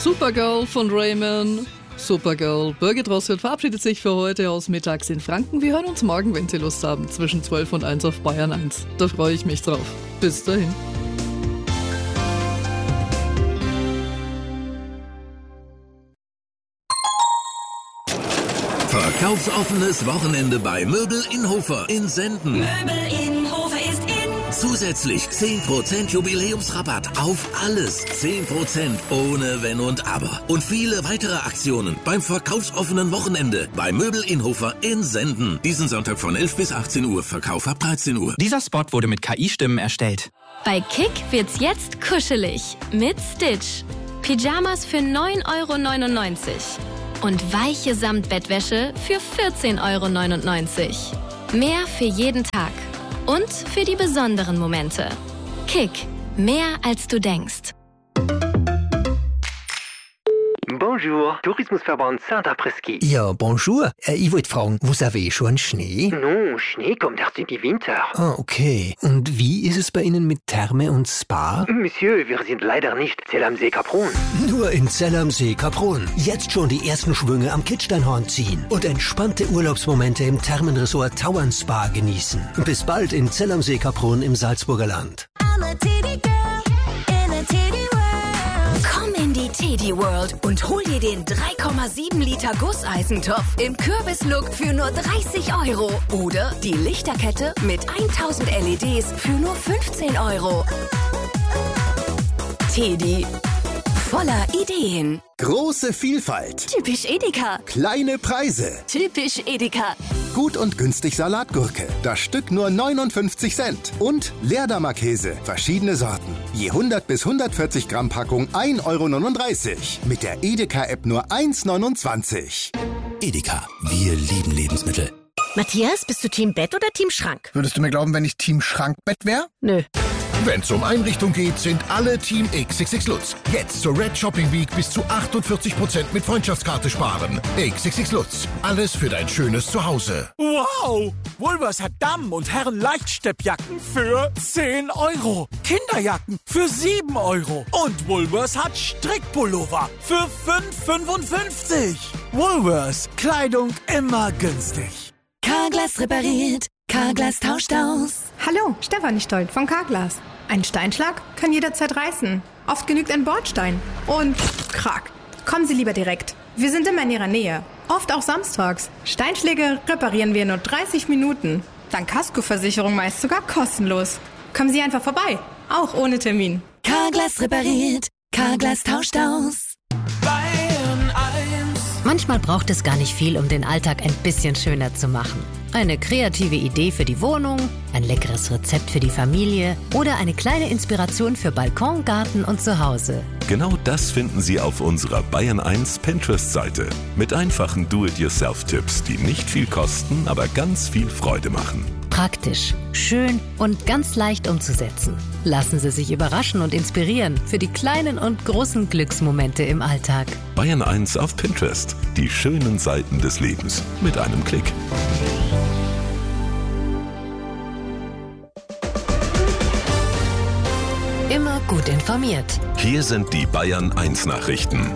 Supergirl von Raymond. Supergirl. Birgit Rossfeld verabschiedet sich für heute aus Mittags in Franken. Wir hören uns morgen, wenn Sie Lust haben, zwischen 12 und 1 auf Bayern 1. Da freue ich mich drauf. Bis dahin. Verkaufsoffenes Wochenende bei Möbel in Hofer in Senden. Möbel in Hofer ist in. Zusätzlich 10% Jubiläumsrabatt auf alles. 10% ohne Wenn und Aber. Und viele weitere Aktionen beim verkaufsoffenen Wochenende bei Möbel in Hofer in Senden. Diesen Sonntag von 11 bis 18 Uhr. Verkauf ab 13 Uhr. Dieser Spot wurde mit KI-Stimmen erstellt. Bei Kick wird's jetzt kuschelig. Mit Stitch. Pyjamas für 9,99 € und weiche Samtbettwäsche für 14,99 €. Mehr für jeden Tag und für die besonderen Momente. Kick. Mehr als du denkst. Bonjour, Tourismusverband Saint-Après-Ski. Ja, bonjour. Ich wollte fragen, vous avez schon Schnee? Non, Schnee kommt erst im Winter. Ah, okay. Und wie ist es bei Ihnen mit Therme und Spa? Monsieur, wir sind leider nicht Zell am See Kaprun. Nur in Zell am See Kaprun. Jetzt schon die ersten Schwünge am Kitzsteinhorn ziehen und entspannte Urlaubsmomente im Thermenresort Tauern Spa genießen. Bis bald in Zell am See Kaprun im Salzburger Land. Komm in die Teddy World und hol dir den 3,7 Liter Gusseisentopf im Kürbislook für nur 30 € oder die Lichterkette mit 1000 LEDs für nur 15 €. Teddy. Voller Ideen. Große Vielfalt. Typisch Edeka. Kleine Preise. Typisch Edeka. Gut und günstig Salatgurke. Das Stück nur 59 Cent. Und Leerdammer-Käse. Verschiedene Sorten. Je 100 bis 140 Gramm Packung 1,39 €. Mit der Edeka-App nur 1,29 €. Edeka. Wir lieben Lebensmittel. Matthias, bist du Team Bett oder Team Schrank? Würdest du mir glauben, wenn ich Team Schrankbett wäre? Nö. Wenn es um Einrichtung geht, sind alle Team XXX Lutz. Jetzt zur Red Shopping Week bis zu 48% mit Freundschaftskarte sparen. XXX Lutz. Alles für dein schönes Zuhause. Wow! Woolworths hat Damen- und Herren-Leichtsteppjacken für 10 €. Kinderjacken für 7 €. Und Woolworths hat Strickpullover für 5,55 €. Woolworths. Kleidung immer günstig. Carglass repariert. Carglass tauscht aus. Hallo, Stefanie Stolt von Carglass. Ein Steinschlag kann jederzeit reißen. Oft genügt ein Bordstein. Und krack. Kommen Sie lieber direkt. Wir sind immer in Ihrer Nähe. Oft auch samstags. Steinschläge reparieren wir in nur 30 Minuten. Dank Kaskoversicherung meist sogar kostenlos. Kommen Sie einfach vorbei. Auch ohne Termin. Carglass repariert. Carglass tauscht aus. Bayern 1. Manchmal braucht es gar nicht viel, um den Alltag ein bisschen schöner zu machen. Eine kreative Idee für die Wohnung, ein leckeres Rezept für die Familie oder eine kleine Inspiration für Balkon, Garten und Zuhause. Genau das finden Sie auf unserer Bayern 1 Pinterest-Seite. Mit einfachen Do-it-yourself-Tipps, die nicht viel kosten, aber ganz viel Freude machen. Praktisch, schön und ganz leicht umzusetzen. Lassen Sie sich überraschen und inspirieren für die kleinen und großen Glücksmomente im Alltag. Bayern 1 auf Pinterest. Die schönen Seiten des Lebens. Mit einem Klick. Immer gut informiert. Hier sind die Bayern 1 Nachrichten.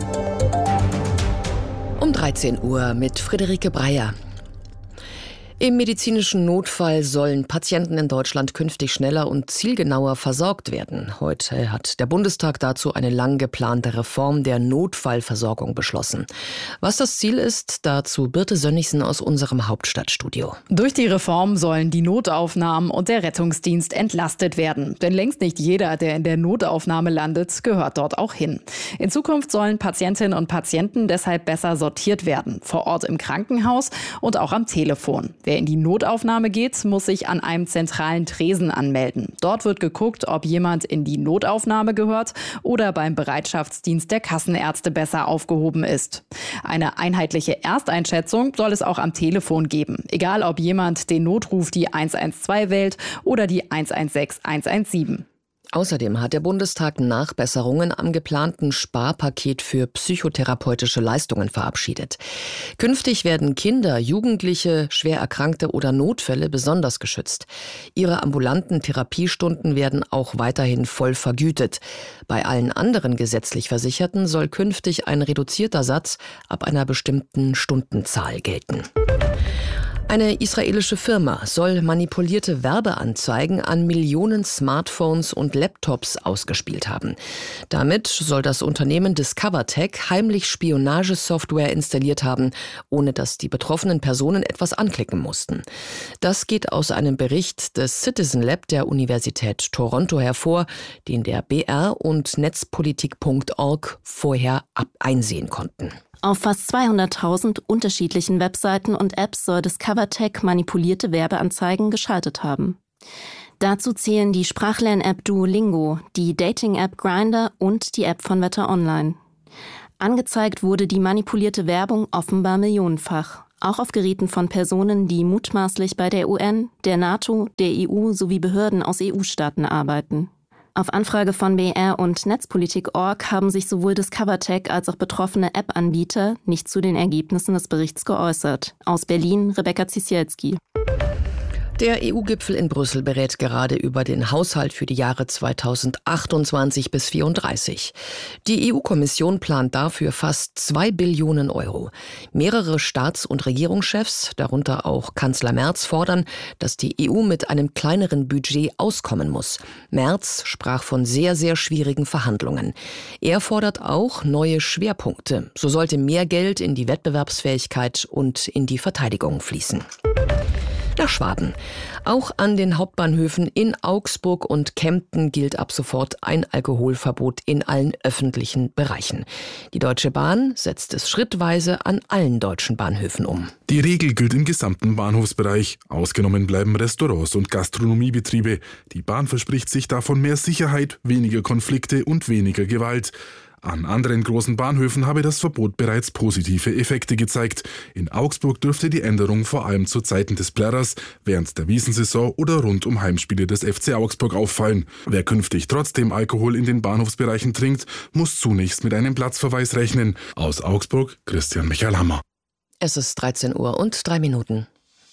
Um 13 Uhr mit Friederike Breyer. Im medizinischen Notfall sollen Patienten in Deutschland künftig schneller und zielgenauer versorgt werden. Heute hat der Bundestag dazu eine lang geplante Reform der Notfallversorgung beschlossen. Was das Ziel ist, dazu Birte Sönnigsen aus unserem Hauptstadtstudio. Durch die Reform sollen die Notaufnahmen und der Rettungsdienst entlastet werden. Denn längst nicht jeder, der in der Notaufnahme landet, gehört dort auch hin. In Zukunft sollen Patientinnen und Patienten deshalb besser sortiert werden. Vor Ort im Krankenhaus und auch am Telefon. Wer in die Notaufnahme geht, muss sich an einem zentralen Tresen anmelden. Dort wird geguckt, ob jemand in die Notaufnahme gehört oder beim Bereitschaftsdienst der Kassenärzte besser aufgehoben ist. Eine einheitliche Ersteinschätzung soll es auch am Telefon geben. Egal, ob jemand den Notruf die 112 wählt oder die 116 117. Außerdem hat der Bundestag Nachbesserungen am geplanten Sparpaket für psychotherapeutische Leistungen verabschiedet. Künftig werden Kinder, Jugendliche, schwer Erkrankte oder Notfälle besonders geschützt. Ihre ambulanten Therapiestunden werden auch weiterhin voll vergütet. Bei allen anderen gesetzlich Versicherten soll künftig ein reduzierter Satz ab einer bestimmten Stundenzahl gelten. Eine israelische Firma soll manipulierte Werbeanzeigen an Millionen Smartphones und Laptops ausgespielt haben. Damit soll das Unternehmen DiscoverTech heimlich Spionagesoftware installiert haben, ohne dass die betroffenen Personen etwas anklicken mussten. Das geht aus einem Bericht des Citizen Lab der Universität Toronto hervor, den der BR und Netzpolitik.org vorher einsehen konnten. Auf fast 200.000 unterschiedlichen Webseiten und Apps soll DiscoverTech manipulierte Werbeanzeigen geschaltet haben. Dazu zählen die Sprachlern-App Duolingo, die Dating-App Grindr und die App von Wetter Online. Angezeigt wurde die manipulierte Werbung offenbar millionenfach, auch auf Geräten von Personen, die mutmaßlich bei der UN, der NATO, der EU sowie Behörden aus EU-Staaten arbeiten. Auf Anfrage von BR und Netzpolitik.org haben sich sowohl DiscoverTech als auch betroffene App-Anbieter nicht zu den Ergebnissen des Berichts geäußert. Aus Berlin, Rebecca Zisielski. Der EU-Gipfel in Brüssel berät gerade über den Haushalt für die Jahre 2028 bis 2034. Die EU-Kommission plant dafür fast 2 Billionen Euro. Mehrere Staats- und Regierungschefs, darunter auch Kanzler Merz, fordern, dass die EU mit einem kleineren Budget auskommen muss. Merz sprach von sehr, sehr schwierigen Verhandlungen. Er fordert auch neue Schwerpunkte. So sollte mehr Geld in die Wettbewerbsfähigkeit und in die Verteidigung fließen. Nach Schwaben. Auch an den Hauptbahnhöfen in Augsburg und Kempten gilt ab sofort ein Alkoholverbot in allen öffentlichen Bereichen. Die Deutsche Bahn setzt es schrittweise an allen deutschen Bahnhöfen um. Die Regel gilt im gesamten Bahnhofsbereich. Ausgenommen bleiben Restaurants und Gastronomiebetriebe. Die Bahn verspricht sich davon mehr Sicherheit, weniger Konflikte und weniger Gewalt. An anderen großen Bahnhöfen habe das Verbot bereits positive Effekte gezeigt. In Augsburg dürfte die Änderung vor allem zu Zeiten des Plärrers, während der Wiesensaison oder rund um Heimspiele des FC Augsburg auffallen. Wer künftig trotzdem Alkohol in den Bahnhofsbereichen trinkt, muss zunächst mit einem Platzverweis rechnen. Aus Augsburg, Christian Michael Hammer. Es ist 13:03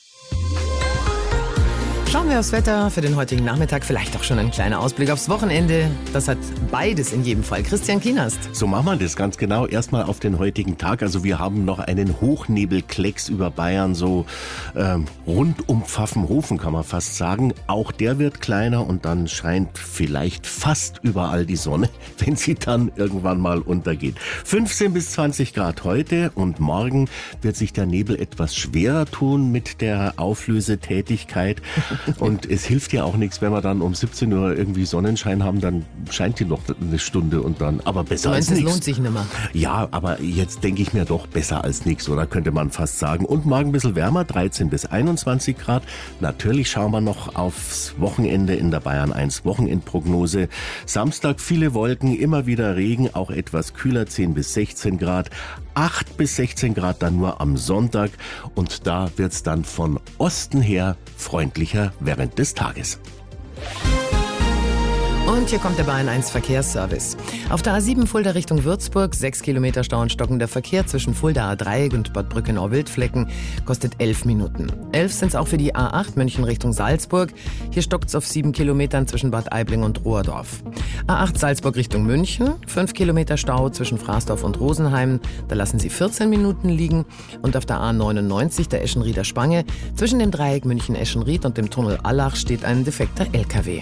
Schauen wir aufs Wetter für den heutigen Nachmittag. Vielleicht auch schon ein kleiner Ausblick aufs Wochenende. Das hat beides in jedem Fall. Christian Kienast. So machen wir das ganz genau. Erstmal auf den heutigen Tag. Also wir haben noch einen Hochnebelklecks über Bayern, so rund um Pfaffenhofen kann man fast sagen. Auch der wird kleiner und dann scheint vielleicht fast überall die Sonne, wenn sie dann irgendwann mal untergeht. 15 bis 20 Grad heute und morgen wird sich der Nebel etwas schwerer tun mit der Auflösetätigkeit. Und es hilft ja auch nichts, wenn wir dann um 17 Uhr irgendwie Sonnenschein haben, dann scheint die noch eine Stunde und dann, aber besser als nichts. Das lohnt sich nicht mehr. Ja, aber jetzt denke ich mir doch besser als nichts, oder könnte man fast sagen. Und morgen ein bisschen wärmer, 13 bis 21 Grad. Natürlich schauen wir noch aufs Wochenende in der Bayern 1 Wochenendprognose. Samstag viele Wolken, immer wieder Regen, auch etwas kühler, 10 bis 16 Grad. 8 bis 16 Grad dann nur am Sonntag und da wird's dann von Osten her freundlicher während des Tages. Und hier kommt der Bayern 1 Verkehrsservice. Auf der A7 Fulda Richtung Würzburg, 6 Kilometer Stau und stockender Verkehr zwischen Fulda A3 und Bad Brückenau-Wildflecken, kostet 11 Minuten. 11 sind es auch für die A8 München Richtung Salzburg. Hier stockt es auf 7 Kilometern zwischen Bad Aibling und Rohrdorf. A8 Salzburg Richtung München, 5 Kilometer Stau zwischen Fraßdorf und Rosenheim. Da lassen Sie 14 Minuten liegen. Und auf der A99 der Eschenrieder Spange, zwischen dem Dreieck München-Eschenried und dem Tunnel Allach steht ein defekter LKW.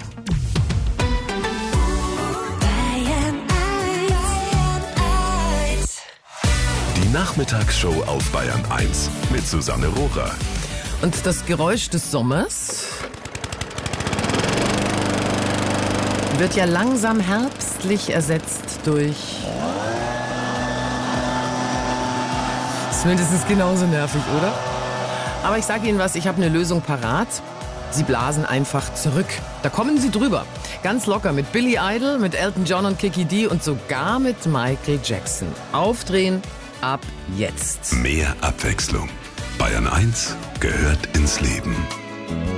Nachmittagsshow auf Bayern 1 mit Susanne Rohrer. Und das Geräusch des Sommers wird ja langsam herbstlich ersetzt durch... Das ist mindestens genauso nervig, oder? Aber ich sage Ihnen was, ich habe eine Lösung parat. Sie blasen einfach zurück. Da kommen Sie drüber. Ganz locker mit Billy Idol, mit Elton John und Kiki D und sogar mit Michael Jackson. Aufdrehen. Ab jetzt. Mehr Abwechslung. Bayern 1 gehört ins Leben.